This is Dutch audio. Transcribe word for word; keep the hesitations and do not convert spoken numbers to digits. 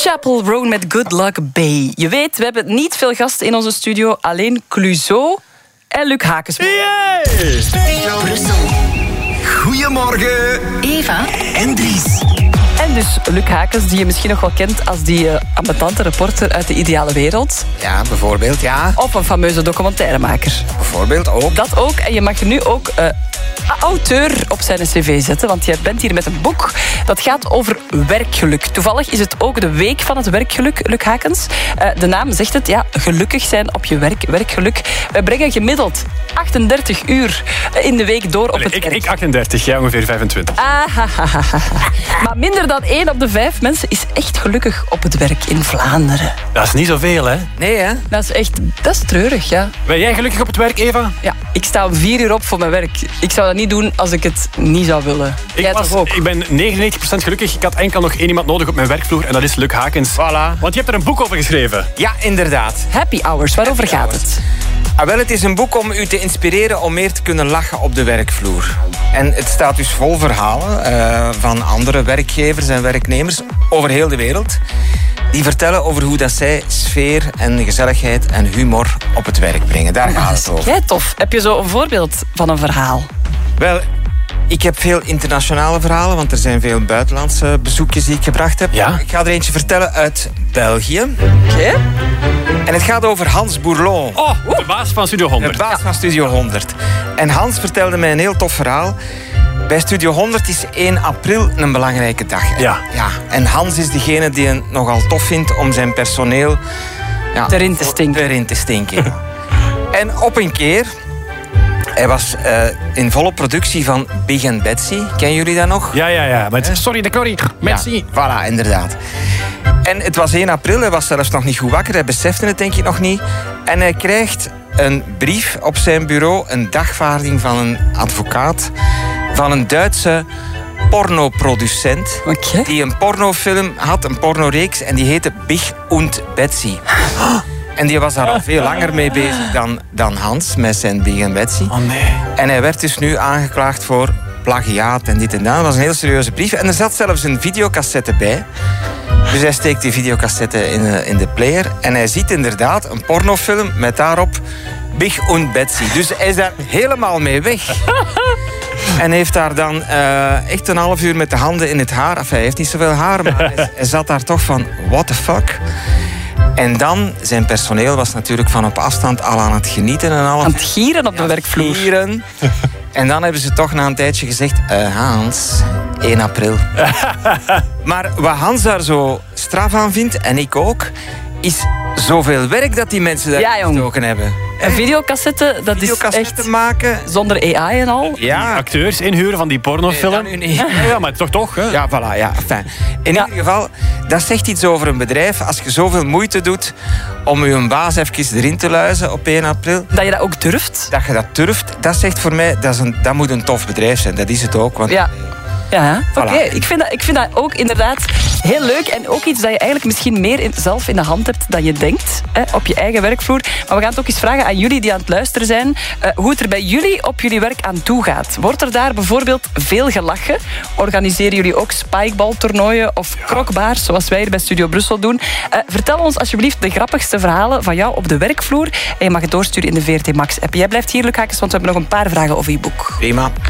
Chapel Roan met Good Luck Bay. Je weet, we hebben niet veel gasten in onze studio. Alleen Clouseau en Luc Hakens. Yay! Studio Brussel. Goedemorgen. Eva En Dries. En dus Luc Hakens, die je misschien nog wel kent als die uh, ambetante reporter uit De Ideale Wereld. Ja, bijvoorbeeld, ja. Of een fameuze documentairemaker. Bijvoorbeeld ook. Dat ook. En je mag er nu ook uh, auteur op zijn cv zetten. Want je bent hier met een boek dat gaat over werkgeluk. Toevallig is het ook de week van het werkgeluk, Luc Hakens. Uh, de naam zegt het, ja, gelukkig zijn op je werk, werkgeluk. Wij brengen gemiddeld achtendertig uur in de week door op Allee, het ik, werk. ik achtendertig, jij ongeveer vijfentwintig. Ah, maar minder dan één op de vijf mensen is echt gelukkig op het werk in Vlaanderen. Dat is niet zoveel, hè? Nee, hè? Dat is echt, dat is treurig, ja. Ben jij gelukkig op het werk, Eva? Ja, ik sta om vier uur op voor mijn werk. Ik zou dat niet doen als ik het niet zou willen. Ik, Jij was, toch ook? ik ben negenennegentig procent gelukkig. Ik had enkel nog één iemand nodig op mijn werkvloer en dat is Luc Hakens. Voilà. Want je hebt er een boek over geschreven. Ja, inderdaad. Happy Hours, waarover Happy gaat Hours. het? Ah, wel, het is een boek om u te inspireren om meer te kunnen lachen op de werkvloer. En het staat dus vol verhalen uh, van andere werkgevers en werknemers over heel de wereld. Die vertellen over hoe dat zij sfeer en gezelligheid en humor op het werk brengen. Daar gaat het over. Jij tof. Heb je zo een voorbeeld van een verhaal? Wel, ik heb veel internationale verhalen, want er zijn veel buitenlandse bezoekjes die ik gebracht heb. Ja? Ik ga er eentje vertellen uit België. Oké. Okay. En het gaat over Hans Bourlon. Oh, de baas van Studio honderd. De baas van Studio honderd. En Hans vertelde mij een heel tof verhaal. Bij Studio honderd is één april een belangrijke dag. Ja. ja. En Hans is degene die het nogal tof vindt om zijn personeel... Ja, erin te stinken. Erin te stinken. En op een keer... Hij was uh, in volle productie van Big and Betsy. Kennen jullie dat nog? Ja, ja, ja. Maar het, sorry, de Corrie. Merci. Ja, voilà, inderdaad. En het was één april, hij was zelfs nog niet goed wakker. Hij besefte het denk ik nog niet. En hij krijgt een brief op zijn bureau, een dagvaarding van een advocaat, van een Duitse pornoproducent. Okay. Die een pornofilm had, een pornoreeks, en die heette Big und Betsy. En die was daar al veel langer mee bezig dan, dan Hans, met zijn Big and Betsy. Oh nee. En hij werd dus nu aangeklaagd voor plagiaat en dit en dat. Dat was een heel serieuze brief. En er zat zelfs een videocassette bij. Dus hij steekt die videocassette in de, in de player. En hij ziet inderdaad een pornofilm met daarop Big und Betsy. Dus hij is daar helemaal mee weg. En heeft daar dan uh, echt een half uur met de handen in het haar. Enfin, hij heeft niet zoveel haar, maar hij, hij zat daar toch van, what the fuck? En dan, zijn personeel was natuurlijk van op afstand al aan het genieten. En al aan het gieren op de werkvloer. Gieren. En dan hebben ze toch na een tijdje gezegd... Uh, Hans, één april. Maar wat Hans daar zo straf aan vindt, en ik ook... is zoveel werk dat die mensen daar ja, gestoken hebben. Een videocassette, dat is echt maken. Zonder A I en al. Ja. Acteurs inhuren van die pornofilm. Nee, nee. Ja, ja, maar toch toch, hè? Ja, voilà, ja. Enfin, in ja. ieder geval, dat zegt iets over een bedrijf. Als je zoveel moeite doet om je baas even erin te luizen op één april... Dat je dat ook durft. Dat je dat durft, dat zegt voor mij... Dat, is een, dat moet een tof bedrijf zijn, dat is het ook. Want ja. Ja, oké. Voilà. Ik, vind dat, ik vind dat ook inderdaad heel leuk. En ook iets dat je eigenlijk misschien meer in, zelf in de hand hebt dan je denkt. Hè, op je eigen werkvloer. Maar we gaan het ook eens vragen aan jullie die aan het luisteren zijn. Uh, hoe het er bij jullie op jullie werk aan toe gaat. Wordt er daar bijvoorbeeld veel gelachen? Organiseren jullie ook spikebaltoernooien of krokbaars, zoals wij hier bij Studio Brussel doen? Uh, vertel ons alsjeblieft de grappigste verhalen van jou op de werkvloer. En je mag het doorsturen in de V R T Max app. Jij blijft hier, Luc Hakens, want we hebben nog een paar vragen over je boek. prima.